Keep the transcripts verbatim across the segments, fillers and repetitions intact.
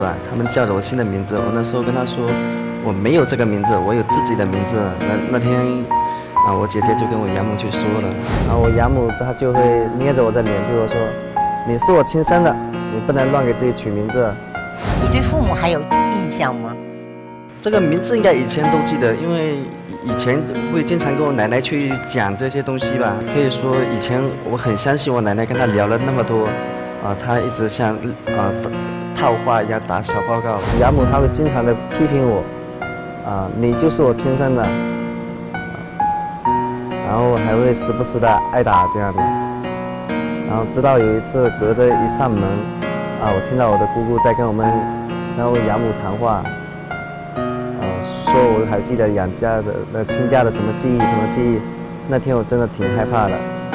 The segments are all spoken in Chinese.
吧？他们叫着我新的名字，我那时候跟他说我没有这个名字，我有自己的名字。那那天啊，我姐姐就跟我养母去说了，然后我养母她就会捏着我的脸对我说：“你是我亲生的，你不能乱给自己取名字。” 你对父母还有印象吗？ 这个名字应该以前都记得，因为以前会经常跟我奶奶去讲这些东西吧。可以说以前我很相信我奶奶，跟她聊了那么多，啊，她一直像啊套话一样打小报告。养母她会经常的批评我，啊，你就是我亲生的，然后还会时不时的挨打这样的。然后直到有一次隔着一扇门，啊，我听到我的姑姑在跟我们然后养母谈话。说我还记得养家的、那亲家的什么记忆、什么记忆，那天我真的挺害怕的。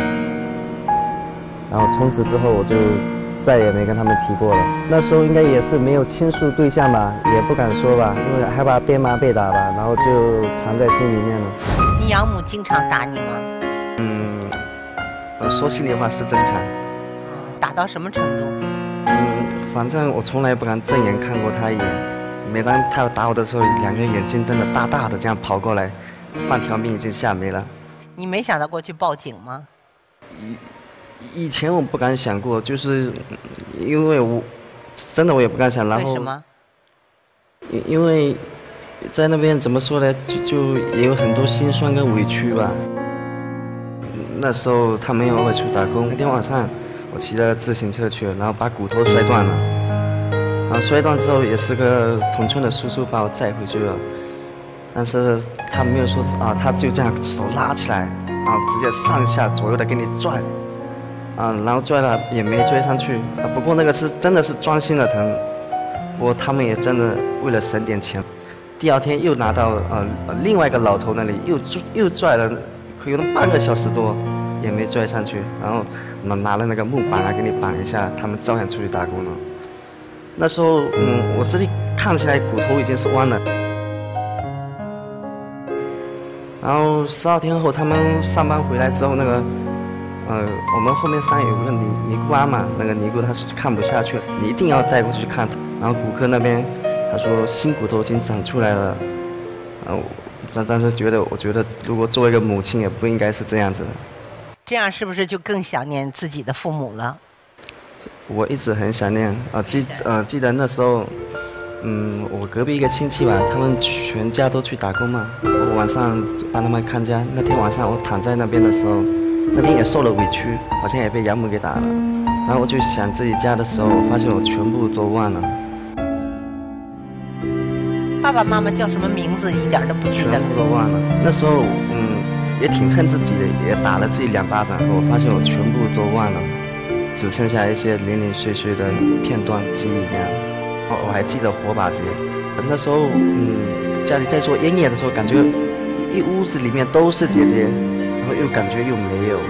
然后从此之后我就再也没跟他们提过了。那时候应该也是没有倾诉对象吧，也不敢说吧，因为害怕被骂被打吧，然后就藏在心里面了。 你养母经常打你吗？ 嗯，我说心里话是正常。 打到什么程度？ 嗯，反正我从来不敢正眼看过他一眼。每当他要打我的时候，两个眼睛瞪得大大的，这样跑过来，半条命已经吓没了。 你没想到过去报警吗？ 以以前我不敢想过，就是因为我真的我也不敢想。然后为什么？ 因因为在那边怎么说呢，就就也有很多心酸跟委屈吧。那时候他没有外出打工，那天晚上我骑着自行车去了，然后把骨头摔断了。然后摔断之后，也是个同村的叔叔把我载回去了，但是他没有说啊，他就这样手拉起来，然后直接上下左右的给你拽，啊，然后拽了也没追上去，啊，不过那个是真的是钻心的疼，不过他们也真的为了省点钱，第二天又拿到呃另外一个老头那里又又拽了，可有那半个小时多也没拽上去，然后拿拿了那个木板啊给你绑一下，他们照样出去打工了。那时候，嗯，我自己看起来骨头已经是弯了。然后十二天后，他们上班回来之后，那个，呃，我们后面山有个尼尼姑庵嘛，那个尼姑她是看不下去了，你一定要带过去看。然后骨科那边他说新骨头已经长出来了，呃，但但是觉得，我觉得如果作为一个母亲，也不应该是这样子的。 这样是不是就更想念自己的父母了？ 我一直很想念啊，记呃记得那时候，嗯，我隔壁一个亲戚吧，他们全家都去打工嘛，我晚上帮他们看家。那天晚上我躺在那边的时候，那天也受了委屈，好像也被养母给打了。然后我就想自己家的时候，我发现我全部都忘了。 爸爸妈妈叫什么名字，一点都不记得了。 全部都忘了。那时候，嗯，也挺恨自己的，也打了自己两巴掌。我发现我全部都忘了。只剩下一些零零碎碎的片段记忆这样。哦，我还记得火把节，那时候嗯，家里在做烟叶的时候，感觉一屋子里面都是姐姐，然后又感觉又没有，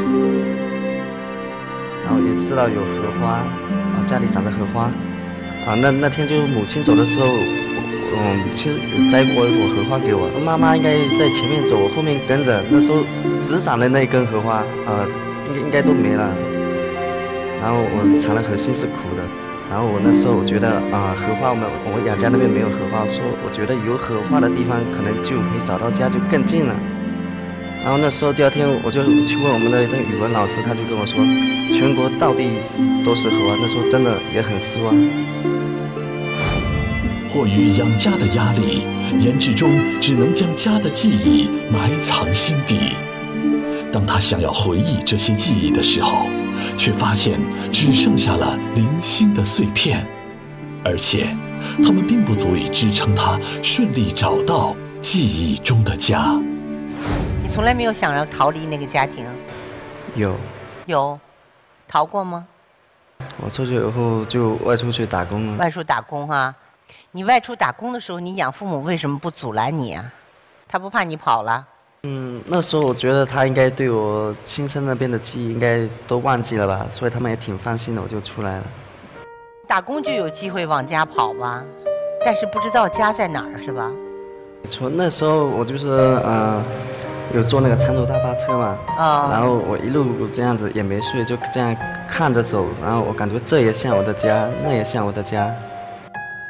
然后也知道有荷花，啊，家里长的荷花，啊，那那天就母亲走的时候，嗯，母亲有摘过一朵荷花给我，妈妈应该在前面走，我后面跟着，那时候只长的那一根荷花，啊，应该应该都没了。然后我尝了荷心是苦的，然后我那时候我觉得啊、呃，荷花我们我养家那边没有荷花，说我觉得有荷花的地方可能就可以找到家，就更近了。然后那时候第二天我就去问我们的那个语文老师，他就跟我说，全国到地都是荷花，那时候真的也很失望。 迫于养家的压力，严志忠只能将家的记忆埋藏心底。当他想要回忆这些记忆的时候，却发现只剩下了零星的碎片，而且它们并不足以支撑他顺利找到记忆中的家。 你从来没有想要逃离那个家庭？ 有。 有，逃过吗？ 我出去以后就外出去打工了。 外出打工哈、啊，你外出打工的时候，你养父母为什么不阻拦你啊？他不怕你跑了？ 嗯，那时候我觉得他应该对我亲生那边的记忆应该都忘记了吧，所以他们也挺放心的，我就出来了。 打工就有机会往家跑吧，但是不知道家在哪儿是吧？ 没错，那时候我就是呃，有坐那个长途大巴车嘛， 哦、 然后我一路这样子也没睡，就这样看着走，然后我感觉这也像我的家，那也像我的家。